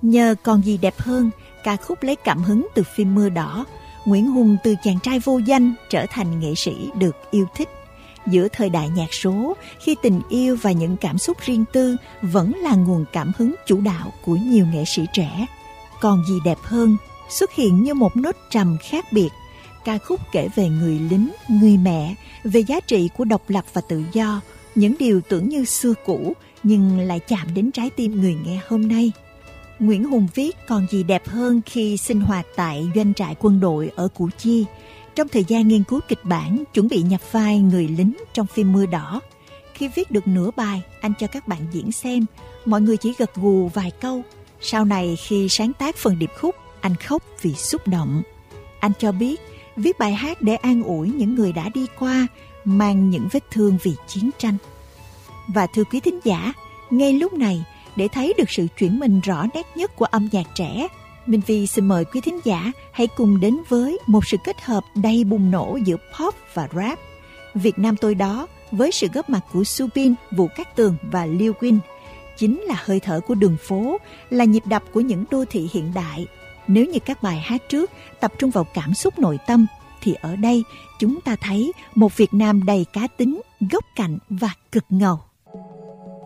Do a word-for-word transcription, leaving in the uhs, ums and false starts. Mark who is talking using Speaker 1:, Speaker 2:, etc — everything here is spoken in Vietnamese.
Speaker 1: Nhờ Còn Gì Đẹp Hơn, ca khúc lấy cảm hứng từ phim Mưa Đỏ, Nguyễn Hùng từ chàng trai vô danh trở thành nghệ sĩ được yêu thích. Giữa thời đại nhạc số, khi tình yêu và những cảm xúc riêng tư vẫn là nguồn cảm hứng chủ đạo của nhiều nghệ sĩ trẻ, Còn Gì Đẹp Hơn xuất hiện như một nốt trầm khác biệt. Ca khúc kể về người lính, người mẹ, về giá trị của độc lập và tự do, những điều tưởng như xưa cũ nhưng lại chạm đến trái tim người nghe hôm nay. Nguyễn Hùng viết Còn Gì Đẹp Hơn khi sinh hoạt tại doanh trại quân đội ở Củ Chi, trong thời gian nghiên cứu kịch bản, chuẩn bị nhập vai người lính trong phim Mưa Đỏ. Khi viết được nửa bài, anh cho các bạn diễn xem, mọi người chỉ gật gù vài câu. Sau này khi sáng tác phần điệp khúc, anh khóc vì xúc động. Anh cho biết, viết bài hát để an ủi những người đã đi qua, mang những vết thương vì chiến tranh. Và thưa quý thính giả, ngay lúc này, để thấy được sự chuyển mình rõ nét nhất của âm nhạc trẻ, Minh Vi xin mời quý thính giả hãy cùng đến với một sự kết hợp đầy bùng nổ giữa pop và rap. Việt Nam Tôi Đó với sự góp mặt của Subin, Vũ Cát Tường và Lil Wayne chính là hơi thở của đường phố, là nhịp đập của những đô thị hiện đại. Nếu như các bài hát trước tập trung vào cảm xúc nội tâm, thì ở đây chúng ta thấy một Việt Nam đầy cá tính, góc cạnh và cực ngầu.